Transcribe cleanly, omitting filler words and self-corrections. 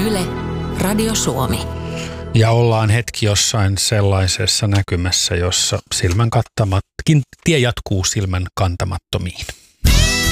Yle, Radio Suomi. Ja ollaan hetki jossain sellaisessa näkymässä, jossa tie jatkuu silmän kantamattomiin.